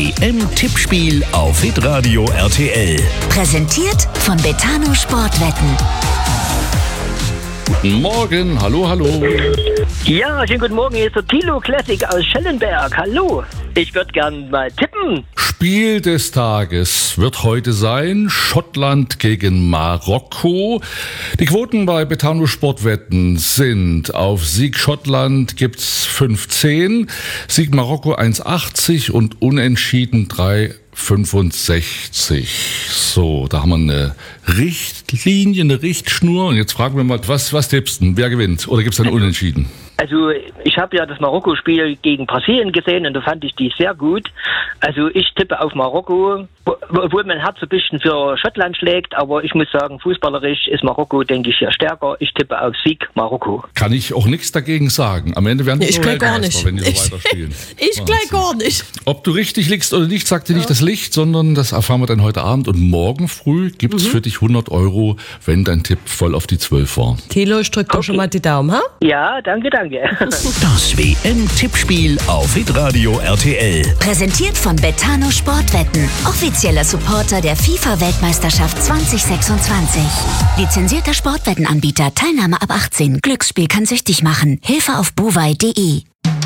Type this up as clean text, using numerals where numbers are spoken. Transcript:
WM-Tippspiel auf Hitradio RTL. Präsentiert von Betano Sportwetten. Guten Morgen, hallo. Ja, schönen guten Morgen, hier ist der Thilo Classic aus Schellenberg. Hallo, ich würde gern mal tippen. Spiel des Tages wird heute sein Schottland gegen Marokko. Die Quoten bei Betano Sportwetten sind: auf Sieg Schottland gibt's 5,10, Sieg Marokko 1,80 und Unentschieden 3,65. So, da haben wir eine Richtlinie, eine Richtschnur. Und jetzt fragen wir mal, was tippst du? Wer gewinnt? Oder gibt's dann Unentschieden? Also ich habe ja das Marokko-Spiel gegen Brasilien gesehen und da fand ich die sehr gut. Also ich tippe auf Marokko, obwohl mein Herz ein bisschen für Schottland schlägt, aber ich muss sagen, fußballerisch ist Marokko, denke ich, hier stärker. Ich tippe auf Sieg Marokko. Kann ich auch nichts dagegen sagen. Am Ende werden die Ich gleich gar nicht. wenn die so weiterspielen. Ich gleich gar nicht. Ob du richtig liegst oder nicht, sagt dir nicht das Licht, sondern das erfahren wir dann heute Abend. Und morgen früh gibt's für dich 100 €, wenn dein Tipp voll auf die 12 war. Thilo, ich drück doch schon mal die Daumen, ha? Ja, danke. Das WM-Tippspiel auf Hitradio RTL. Präsentiert von Betano Sportwetten. Offizieller Supporter der FIFA-Weltmeisterschaft 2026. Lizenzierter Sportwettenanbieter. Teilnahme ab 18. Glücksspiel kann süchtig machen. Hilfe auf bovai.de.